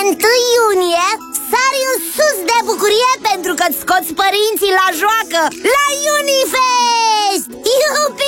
iunie sari în sus de bucurie pentru că-ți scoți părinții la joacă la Unifest! Iupi!